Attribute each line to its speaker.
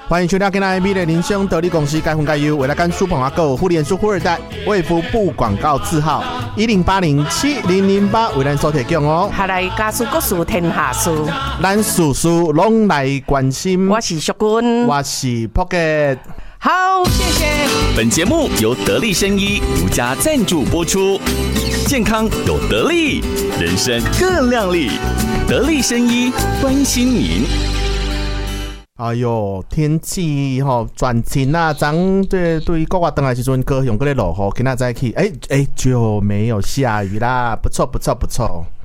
Speaker 1: 欢迎收听今天的人生得力公司该分该优，为了干书朋友购互联书富二代卫福部广告字号10807008为咱所提供哦。
Speaker 2: 下来家事国事天下事，
Speaker 1: 咱事事拢来关心。
Speaker 2: 我是淑君，
Speaker 1: 我是 Pocket。
Speaker 2: 好，谢谢。
Speaker 3: 本节目由得力生医独家赞助播出，健康有得力，人生更亮丽。得力生医关心您。
Speaker 1: 哎呦，天气转晴啊！咱对国外回来的时候，高雄搁咧落雨，今仔早起，就没有下雨啦，不错不错不错。